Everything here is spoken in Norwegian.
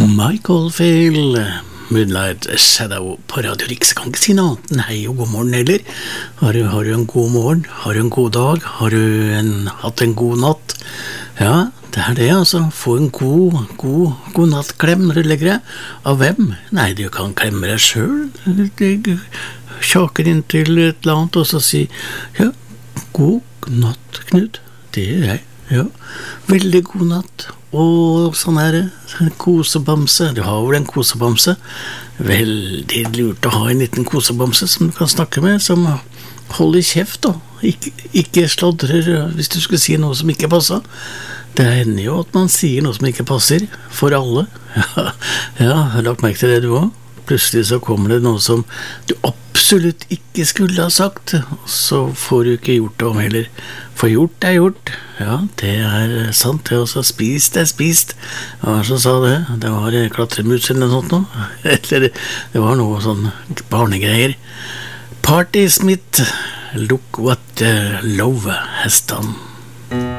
Michael Field, Moonlight Shadow på Radio Riks. Jeg kan ikke si noe annet enn hei og god morgen heller. Har du en god morgen? Har du en god dag? Har du hatt en god natt? Ja, det det altså. Få en god nattklem når du legger deg. Av hvem? Nei, du kan klemme deg selv. Du kjaker inn til et eller annet og så si ja, god natt, Knut. Det gjør jeg. Ja, veldig god natt. Og sånn det, en kosebamse. Du har vel en kosebamse? Veldig lurt å ha en liten kosebamse som du kan snakke med, som holder kjeft da. Ikke slådrer hvis du skulle si noe som ikke passer. Det hender jo at man sier noe som ikke passer for alle. Ja, jeg har lagt merke til det du også. Plutselig så kommer det noe som du absolutt ikke skulle ha sagt, og så får du ikke gjort det om heller. For gjort gjort. Ja, det sant. Det også spist spist. Hva som sa det? Det var klatremus eller noe sånt nå. Eller det var noe sånn barnegreier. Party Smith, look what love has done.